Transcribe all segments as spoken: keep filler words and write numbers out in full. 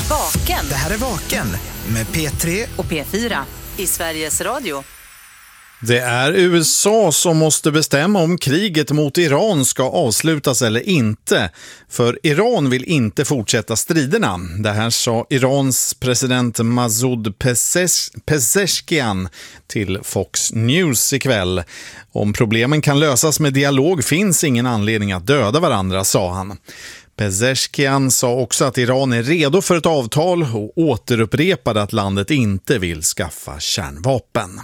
Vaken. Det här är Vaken med P tre och P fyra i Sveriges Radio. Det är U S A som måste bestämma om kriget mot Iran ska avslutas eller inte. För Iran vill inte fortsätta striderna. Det här sa Irans president Masoud Pezeshkian till Fox News ikväll. Om problemen kan lösas med dialog finns ingen anledning att döda varandra, sa han. Pezeshkian sa också att Iran är redo för ett avtal och återupprepade att landet inte vill skaffa kärnvapen.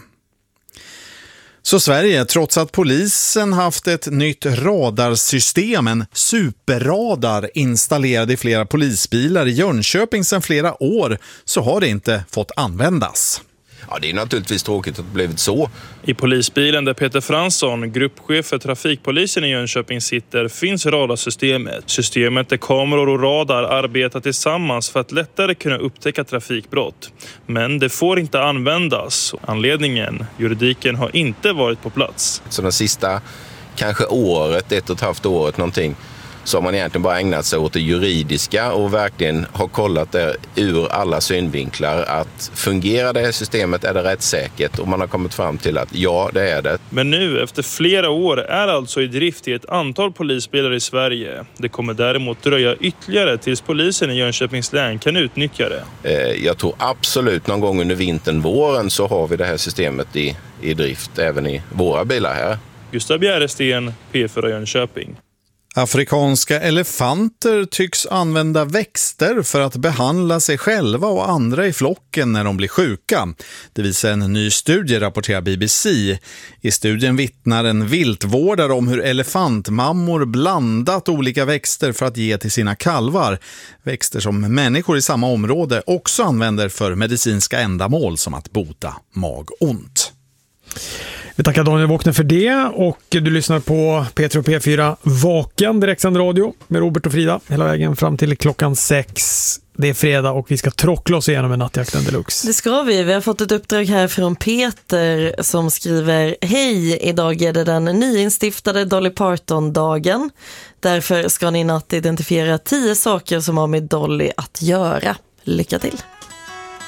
Så Sverige, trots att polisen haft ett nytt radarsystem, en superradar installerad i flera polisbilar i Jönköping sedan flera år, så har det inte fått användas. Ja, det är naturligtvis tråkigt att det blivit så. I polisbilen där Peter Fransson, gruppchef för trafikpolisen i Jönköping, sitter finns radarsystemet. Systemet där kameror och radar arbetar tillsammans för att lättare kunna upptäcka trafikbrott. Men det får inte användas. Anledningen, juridiken har inte varit på plats. Så den sista, kanske året, ett och ett halvt året någonting, så har man egentligen bara ägnat sig åt det juridiska och verkligen har kollat det ur alla synvinklar att fungerar det här systemet, är det rättssäkert, och man har kommit fram till att ja, det är det. Men nu, efter flera år, är alltså i drift i ett antal polisbilar i Sverige. Det kommer däremot dröja ytterligare tills polisen i Jönköpings län kan utnyttja det. Jag tror absolut någon gång under vintern, våren, så har vi det här systemet i, i drift även i våra bilar här. Gustav Bjäresten, P fyra Jönköping. Afrikanska elefanter tycks använda växter för att behandla sig själva och andra i flocken när de blir sjuka. Det visar en ny studie, rapporterar B B C. I studien vittnar en viltvårdare om hur elefantmammor blandat olika växter för att ge till sina kalvar. Växter som människor i samma område också använder för medicinska ändamål som att bota magont. Vi tackar Daniel Wåkner för det, och du lyssnar på P tre och P fyra Vaken, direktsänd radio med Robert och Frida hela vägen fram till klockan sex. Det är fredag och vi ska trockla oss igenom en nattjakten deluxe. Det ska vi. Vi har fått ett uppdrag här från Peter som skriver: Hej, idag är det den nyinstiftade Dolly Parton-dagen. Därför ska ni i natt identifiera tio saker som har med Dolly att göra. Lycka till!